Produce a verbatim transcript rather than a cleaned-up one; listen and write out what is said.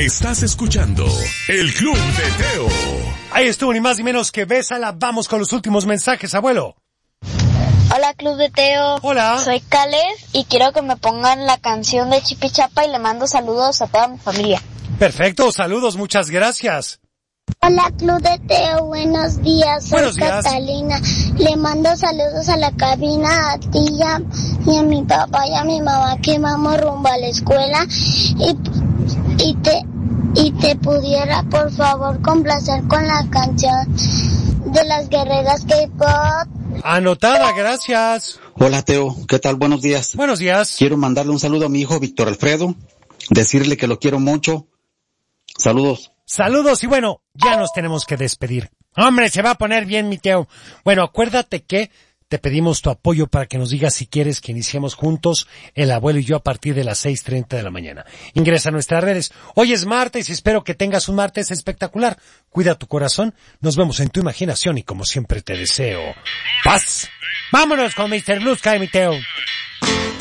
Estás escuchando el Club de Teo. Ahí estuvo, ni más ni menos que Bésala. Vamos con los últimos mensajes, abuelo. Hola, Club de Teo. Hola. Soy Caleb y quiero que me pongan la canción de Chipichapa y le mando saludos a toda mi familia. Perfecto, saludos, muchas gracias. Hola, Club de Teo, buenos días. Soy Buenos días. Catalina. Le mando saludos a la cabina, a ti y a, y a mi papá y a mi mamá que vamos rumbo a la escuela. Y, y te y te pudiera, por favor, complacer con la canción de las guerreras K-pop. Anotada, gracias. Hola, Teo, ¿qué tal? Buenos días. Buenos días. Quiero mandarle un saludo a mi hijo Víctor Alfredo, decirle que lo quiero mucho. Saludos. Saludos y bueno, ya nos tenemos que despedir. Hombre, se va a poner bien, mi Teo. Bueno, acuérdate que te pedimos tu apoyo para que nos digas si quieres que iniciemos juntos, el abuelo y yo, a partir de las seis treinta de la mañana. Ingresa a nuestras redes. Hoy es martes y espero que tengas un martes espectacular. Cuida tu corazón, nos vemos en tu imaginación y como siempre te deseo paz. Vámonos con mister Blue Sky, mi Teo.